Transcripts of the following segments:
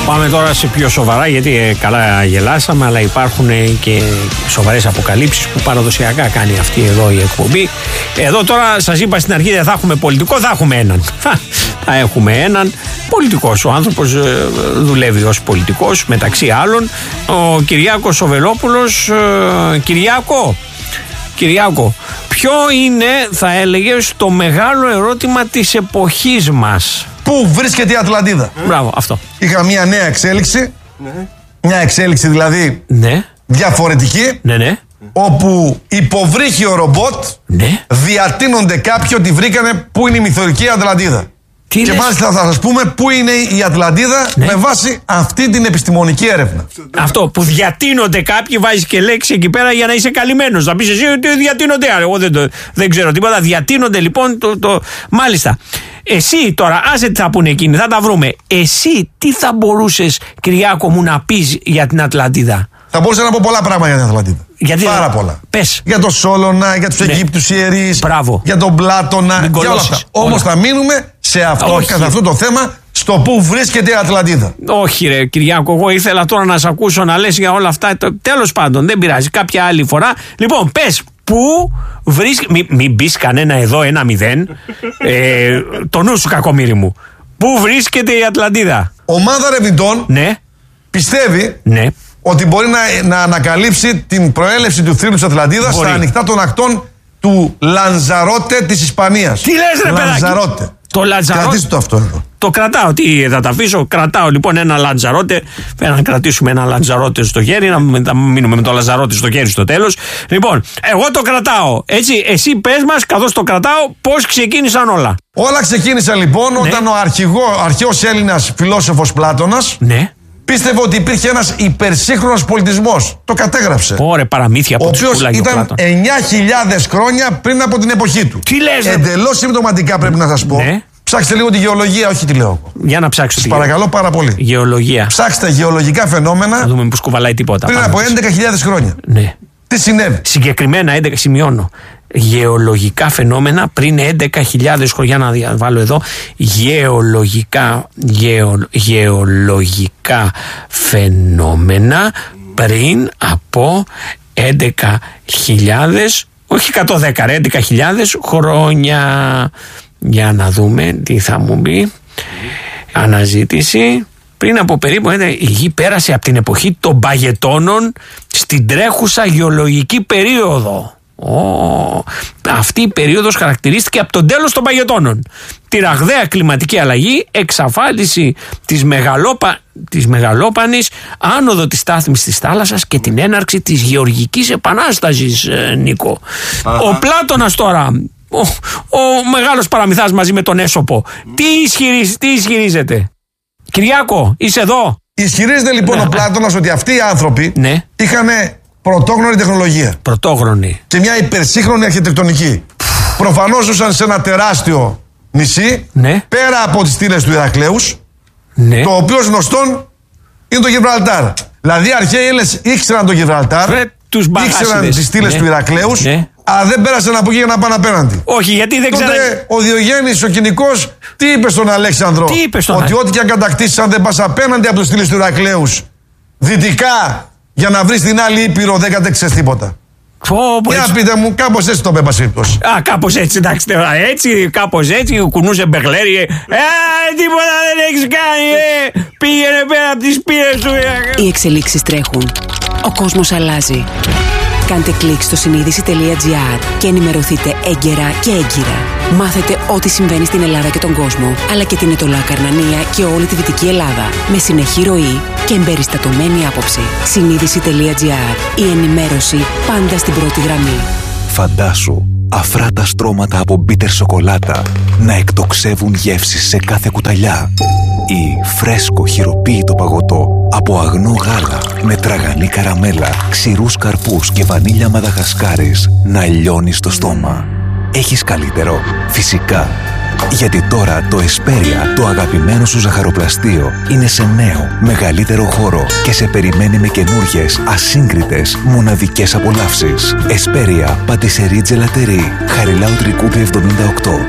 Πάμε τώρα σε πιο σοβαρά, γιατί καλά γελάσαμε, αλλά υπάρχουν και σοβαρές αποκαλύψεις που παραδοσιακά κάνει αυτή εδώ η εκπομπή. Εδώ τώρα σας είπα στην αρχή δεν θα έχουμε πολιτικό, θα έχουμε έναν. Θα έχουμε έναν πολιτικός. Ο άνθρωπος δουλεύει ως πολιτικός, μεταξύ άλλων. Ο Κυριάκος ο Βελόπουλος. Κυριάκο, ποιο είναι, θα έλεγες, το μεγάλο ερώτημα της εποχής μας? Πού βρίσκεται η Ατλαντίδα? Μπράβο, αυτό. Είχα μια νέα εξέλιξη. Ναι. Μια εξέλιξη δηλαδή διαφορετική. Ναι. Όπου υποβρύχιο ρομπότ διατείνονται κάποιοι ότι βρήκανε πού είναι η μυθορική Ατλαντίδα. Και μάλιστα θα σας πούμε πού είναι η Ατλαντίδα με βάση αυτή την επιστημονική έρευνα. Αυτό που διατείνονται κάποιοι, βάζεις και λέξη εκεί πέρα για να είσαι καλυμμένος. Θα πεις εσύ ότι διατείνονται. Εγώ δεν ξέρω τίποτα. Διατείνονται λοιπόν. Μάλιστα. Εσύ τώρα, άσε τι θα πούνε εκείνοι, θα τα βρούμε. Εσύ τι θα μπορούσες, Κυριάκο μου, να πεις για την Ατλαντίδα? Θα μπορούσα να πω πολλά πράγματα για την Ατλαντίδα. Πάρα πολλά. Πες. Για τον Σόλωνα, για τους Αιγύπτους ιερείς, για τον Πλάτωνα, για όλα αυτά. Όμως θα μείνουμε σε αυτό, καθ' αυτό το θέμα, στο πού βρίσκεται η Ατλαντίδα. Όχι ρε Κυριάκο, εγώ ήθελα τώρα να σε ακούσω να λες για όλα αυτά. Τέλος πάντων, δεν πειράζει, κάποια άλλη φορά. Λοιπόν, πες, πού βρίσκεται. Μην μπεις κανένα εδώ 1-0. Το νου σου, κακομοίρη μου. Πού βρίσκεται η Ατλαντίδα? Ομάδα ερευνητών πιστεύει ότι μπορεί να ανακαλύψει την προέλευση του θρύλου της Ατλαντίδας στα ανοιχτά των ακτών του Λανζαρότε της Ισπανίας. Τι λες ρε παιδάκι? Το Λανζαρότε. Κρατήστε το αυτό εδώ. Το κρατάω, τι θα τα αφήσω? Κρατάω λοιπόν ένα Λανζαρότε. Πρέπει να κρατήσουμε ένα Λανζαρότε στο χέρι, να μείνουμε με το Λανζαρότε στο χέρι στο τέλος. Λοιπόν, εγώ το κρατάω. Έτσι, εσύ πες μας, καθώς το κρατάω, πώς ξεκίνησαν όλα. Όλα ξεκίνησαν λοιπόν όταν ο αρχαίος Έλληνας φιλόσοφος Πλάτωνας πίστευε ότι υπήρχε ένας υπερσύγχρονος πολιτισμός. Το κατέγραψε. Ωραία, παραμύθια από ο οποίος ήταν 9.000 χρόνια πριν από την εποχή του. Τι λες? Εντελώς συμπτωματικά πρέπει να σας πω. Ψάξτε λίγο τη γεωλογία, όχι τη λέω. Για να ψάξω. Σας παρακαλώ πάρα πολύ. Γεωλογία. Ψάξτε γεωλογικά φαινόμενα. Να δούμε πως κουβαλάει τίποτα. Πριν από 11.000 χρόνια. Ναι. Τι συνέβη? Συγκεκριμένα 11, σημειώνω. Γεωλογικά φαινόμενα πριν 11.000 χρόνια, να διαβάλω εδώ. Γεωλογικά φαινόμενα πριν από 11.000, όχι 110, 11.000 χρόνια. Για να δούμε τι θα μου πει. Αναζήτηση. Πριν από περίπου η γη πέρασε από την εποχή των Παγετώνων στην τρέχουσα γεωλογική περίοδο. Αυτή η περίοδος χαρακτηρίστηκε από το τέλος των Παγετώνων. Τη ραγδαία κλιματική αλλαγή, εξαφάνιση της μεγαλόπανης, άνοδο της στάθμης της θάλασσας και την έναρξη της γεωργικής επανάστασης, Νίκο. Ο Πλάτωνας τώρα, ο μεγάλος παραμυθάς μαζί με τον Έσωπο, τι ισχυρίζεται? Κυριάκο, είσαι εδώ? Ισχυρίζεται λοιπόν ο Πλάτωνας ότι αυτοί οι άνθρωποι είχαν πρωτόγνωρη τεχνολογία. Πρωτόγνωρη. Και μια υπερσύγχρονη αρχιτεκτονική. Προφανώς ζούσαν σε ένα τεράστιο νησί, πέρα από τις στήλες του Ηρακλέους, το οποίο γνωστόν είναι το Γιβραλτάρ. Δηλαδή οι αρχαίοι Έλληνες ήξεραν το Γιβραλτάρ, ήξεραν τις στήλες του Ηρακλέους, αλλά δεν πέρασαν από εκεί για να πάνε απέναντι. Όχι, γιατί δεν ξέραν. Τότε ο Διογέννης ο Κοινικός τι είπε στον Αλέξανδρο? Ότι ό,τι και αν κατακτήσεις, αν δεν πας απέναντι από τις στήλες του Ηρακλέους δυτικά για να βρεις την άλλη Ήπειρο, δεν κατέξες τίποτα. Για πείτε μου, κάπως έτσι το πέπασε. Κάπως έτσι, εντάξει, έτσι, κάπως έτσι, κουνούσε μπεγλέρι. Τίποτα δεν έχεις κάνει, πήγαινε πέρα από τις πύρες του. Οι εξελίξεις τρέχουν. Ο κόσμος αλλάζει. Κάντε κλικ στο συνείδηση.gr και ενημερωθείτε έγκαιρα και έγκυρα. Μάθετε ό,τι συμβαίνει στην Ελλάδα και τον κόσμο, αλλά και την Ετωλά Καρνανία και όλη τη Δυτική Ελλάδα. Με συνεχή ροή και εμπεριστατωμένη άποψη. Συνείδηση.gr. Η ενημέρωση πάντα στην πρώτη γραμμή. Φαντάσου αφράτα στρώματα από μπίτερ σοκολάτα να εκτοξεύουν γεύσεις σε κάθε κουταλιά. Ή φρέσκο χειροποίητο παγωτό από αγνό γάλα με τραγανή καραμέλα, ξηρούς καρπούς και βανίλια μαδαγασκάρης να λιώνει στο στόμα. Έχεις καλύτερο? Φυσικά. Γιατί τώρα το Εσπέρια, το αγαπημένο σου ζαχαροπλαστείο, είναι σε νέο, μεγαλύτερο χώρο και σε περιμένει με καινούργιες, ασύγκριτες, μοναδικές απολαύσεις. Εσπέρια, πατησερί τζελατερί, Χαριλάου Τρικούπη 78,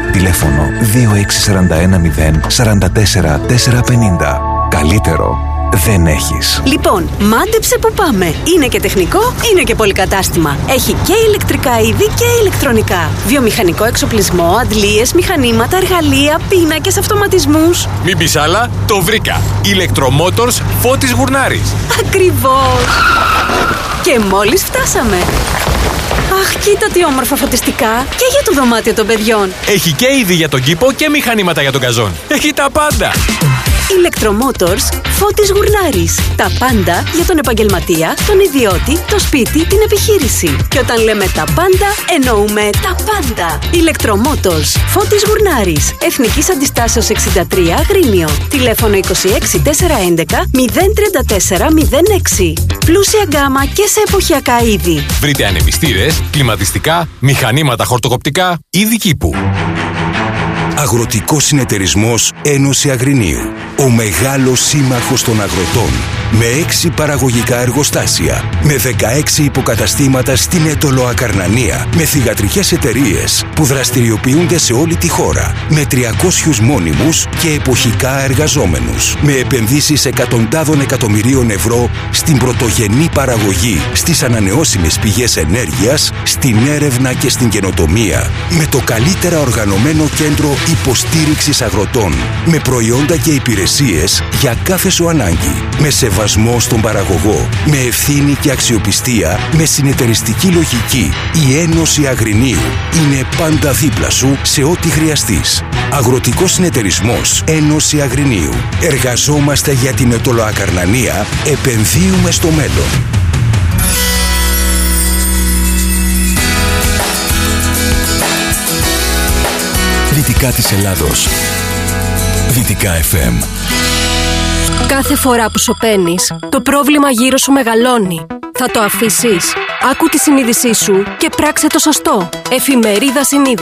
τηλέφωνο 2641 0 44 450. Καλύτερο, δεν έχεις. Λοιπόν, μάντεψε που πάμε. Είναι και τεχνικό, είναι και πολυκατάστημα. Έχει και ηλεκτρικά είδη και ηλεκτρονικά. Βιομηχανικό εξοπλισμό, αντλίες, μηχανήματα, εργαλεία, πίνακες, αυτοματισμούς. Μην πεις άλλα, το βρήκα. Electromotors Φώτης Γουρνάρης. Ακριβώς. Και μόλις φτάσαμε. Αχ, κοίτα τι όμορφα φωτιστικά. Και για το δωμάτιο των παιδιών. Έχει και είδη για τον κήπο και μηχανήματα για τον καζόν. Έχει τα πάντα. Electromotors Φώτης Γουρνάρης. Τα πάντα για τον επαγγελματία, τον ιδιώτη, το σπίτι, την επιχείρηση. Και όταν λέμε τα πάντα, εννοούμε τα πάντα. Electromotors Φώτης Γουρνάρης. Εθνικής Αντιστάσεως 63 Αγρίνιο. Τηλέφωνο 26 411 034 06. Πλούσια γκάμα και σε εποχιακά είδη. Βρείτε ανεμιστήρες, κλιματιστικά, μηχανήματα χορτοκοπτικά, είδη κήπου. Αγροτικός Συνεταιρισμός Ένωση Αγρινίου. Ο μεγάλος σύμμαχος των αγροτών. Με 6 παραγωγικά εργοστάσια. Με 16 υποκαταστήματα στην Έτολο Ακαρνανία. Με θυγατρικές εταιρείες που δραστηριοποιούνται σε όλη τη χώρα. Με 300 μόνιμους και εποχικά εργαζόμενους. Με επενδύσεις εκατοντάδων εκατομμυρίων ευρώ στην πρωτογενή παραγωγή, στις ανανεώσιμες πηγές ενέργειας, στην έρευνα και στην καινοτομία. Με το καλύτερα οργανωμένο κέντρο υποστήριξης αγροτών. Με προϊόντα και υπηρεσίες για κάθε σου ανάγκη. Με σεβασμό στον παραγωγό. Με ευθύνη και αξιοπιστία. Με συνεταιριστική λογική. Η Ένωση Αγρινίου είναι πάντα δίπλα σου σε ό,τι χρειαστείς. Αγροτικός Συνεταιρισμός Ένωση Αγρινίου. Εργαζόμαστε για την Ετωλοακαρνανία. Επενδύουμε στο μέλλον. Δυτικά της Ελλάδος. Δυτικά FM. Κάθε φορά που σωπαίνεις, το πρόβλημα γύρω σου μεγαλώνει. Θα το αφήσεις? Άκου τη συνείδησή σου και πράξε το σωστό. Εφημερίδα Συνείδηση.